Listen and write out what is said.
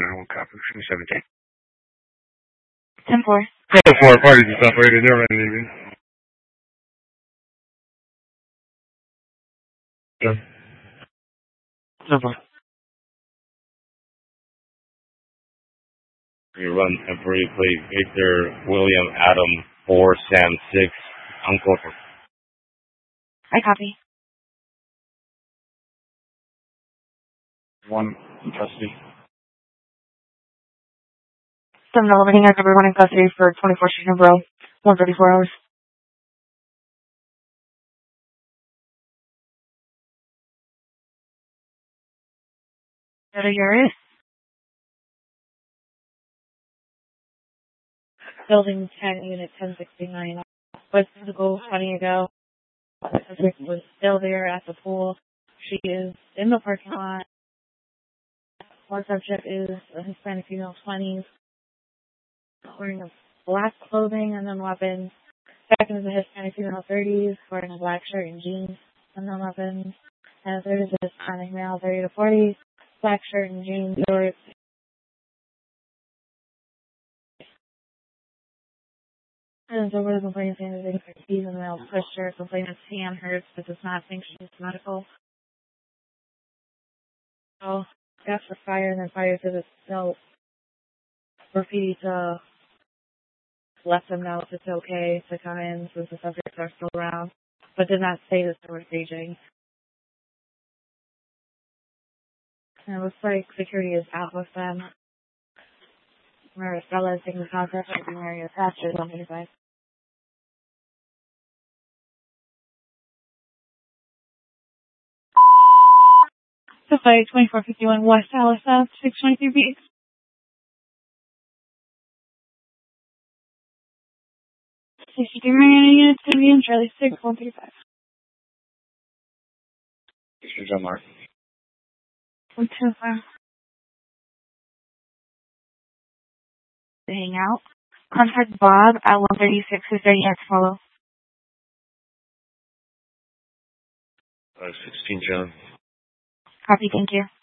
1 copy. 17. 10-4. 10-4. Party just operated. They're running even. Yeah. 10-4. You run temporary plate Victor William Adam 4 Sam 6 Uncle. I copy. 1 in custody. 7 elevating active everyone in custody for 24 Street Bro. 134 hours. That a Urias? Building 10, Unit 1069. Was physical 20 ago. The subject was still there at the pool. She is in the parking lot. One subject is a Hispanic female 20s, wearing a black clothing and then weapons. Second is a Hispanic female 30s, wearing a black shirt and jeans and then weapons. And the third is a Hispanic male 30 to 40, black shirt and jeans, shorts. And so we're complaining saying that they in the male pushed her, complainant Sam hurts but does not think she's medical. So gas for fire and then fire to the no graffiti to let them know if it's okay to come in since the subjects are still around, but did not say that they were staging. And it looks like security is out with them. Maricela is taking contact with Mario Thatcher, 135. The fight 2451 West Alice Ave, 623B. 63 Mariana Unit 10 and Charlie 6, 135. Mr. John Mark. 125. To hang out. Contact Bob at 136 who's ready to follow. 16 John. Copy, thank you.